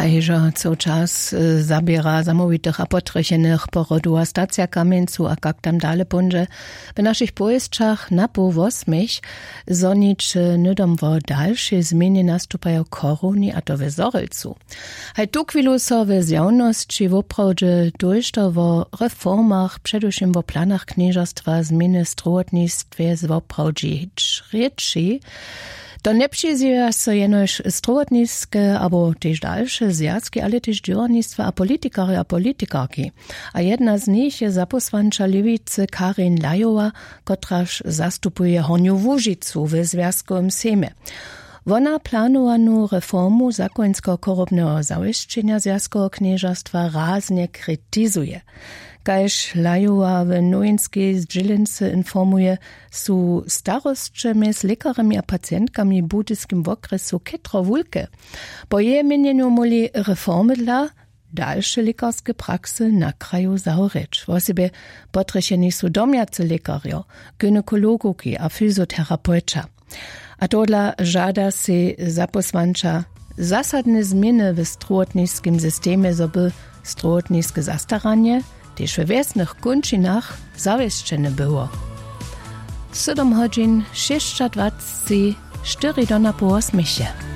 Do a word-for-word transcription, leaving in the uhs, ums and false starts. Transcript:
Hejża co czas zabiera zamówitych a potrychenych porodu a stacja kamieńcu a jak tam dalej punże. W naszych pojeźdźach na pół osmich zonić nydom wo dalsze zmiany nastupają koruni a to w Zorylcu. Hej tu chwilu so w zjawności woprawdzie dojszto wo reformach, przedewším wo planach knieżastwa zmiany strowotnictwie z woprawdzie rzeczy. To nie przyjdzie so jenoż strowotnickie, albo też dalsze zjazki, ale też dziurnictwa a politykary a politykarki. A jedna z nich je zaposłanča Lewicy Karin Lajowa, kotraż zastupuje Horniu Łužicu w Związkowym Sejmie. Wona planowaną reformu zakońsko-korupnego zawieszczenia Związkowego Knieżastwa raznie krytyzuje. Kaž Lajowa w Nowinskiej z Žilince informuje, su starostczemi z lekarami a pacjentkami w budyskim okresu kitro wulke. Po jej mienieniu moli reformy dla dalsze lekarskie praksy na kraju zahoryć. Wosebie potrzebni su domiacy lekarjo, gynekologuki a fizjoterapeuta. A todla żada se zaposłanča zasadne zmiany w strowotnickim systemie, zoby strowotnickie zastaranie też w wiesnych kończynach zawieszczone było. siedem godzin, sześć dwadzieścia cztery do na po osmysie.